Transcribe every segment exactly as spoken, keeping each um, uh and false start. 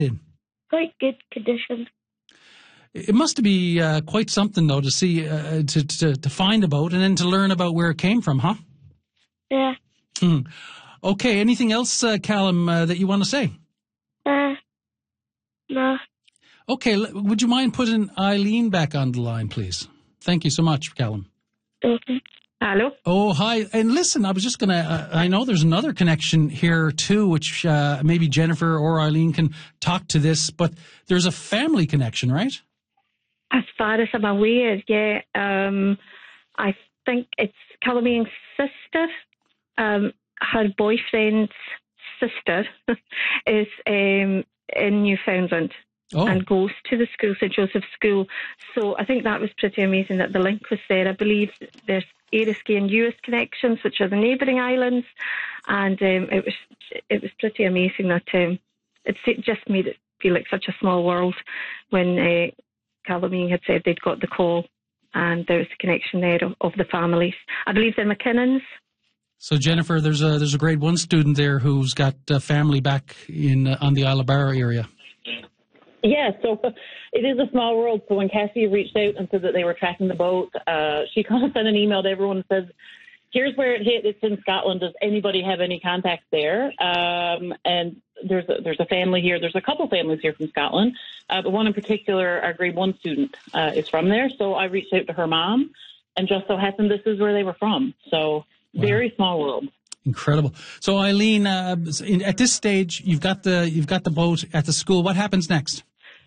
Quite good condition. It must be uh, quite something, though, to see, uh, to, to to find a boat and then to learn about where it came from, huh? Yeah. Hmm. Okay, anything else, uh, Callum, uh, that you want to say? Uh, no. Okay, l- would you mind putting Eileen back on the line, please? Thank you so much, Callum. Okay. Hello? Oh, hi. And listen, I was just going to, uh, I know there's another connection here too, which uh, maybe Jennifer or Eileen can talk to this, but there's a family connection, right? As far as I'm aware, yeah. Um, I think it's Callum's sister. Um, her boyfriend's sister is um, in Newfoundland. Oh. And goes to the school, Saint Joseph's School. So I think that was pretty amazing that the link was there. I believe there's Eriskay and Uist connections, which are the neighbouring islands, and um, it was it was pretty amazing that um, it just made it feel like such a small world when uh, Callum had said they'd got the call, and there was a connection there of, of the families. I believe they're McKinnons. So Jennifer, there's a there's a grade one student there who's got uh, family back in uh, on the Isle of Barra area. Yeah, so it is a small world. So when Cassie reached out and said that they were tracking the boat, uh, she kind of sent an email to everyone and says, here's where it hit. It's in Scotland. Does anybody have any contacts there? Um, and there's a, there's a family here. There's a couple families here from Scotland, uh, but one in particular, our grade one student, uh, is from there. So I reached out to her mom, and just so happened this is where they were from. So Wow. Very small world. Incredible. So Eileen, uh, at this stage, you've got the you've got the boat at the school. What happens next?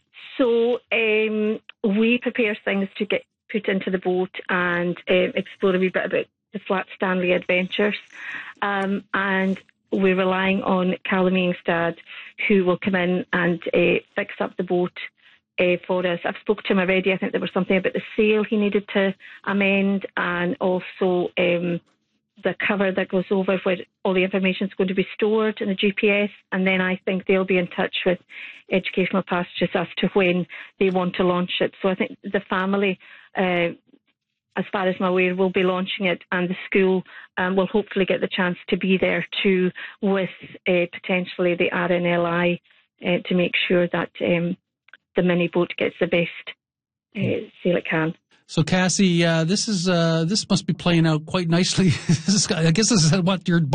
So um, we prepare things to get put into the boat and um, explore a wee bit about the Flat Stanley adventures. Um, and we're relying on Callum dad, who will come in and uh, fix up the boat uh, for us. I've spoken to him already. I think there was something about the sail he needed to amend, and also um, the cover that goes over where all the information is going to be stored in the G P S, and then I think they'll be in touch with Educational Passages as to when they want to launch it. So I think the family, uh, as far as I'm aware, will be launching it, and the school um, will hopefully get the chance to be there too with uh, potentially the R N L I uh, to make sure that um, the mini boat gets the best uh, sail it can. So, Cassie, uh, this is uh, this must be playing out quite nicely. This is, I guess this is what your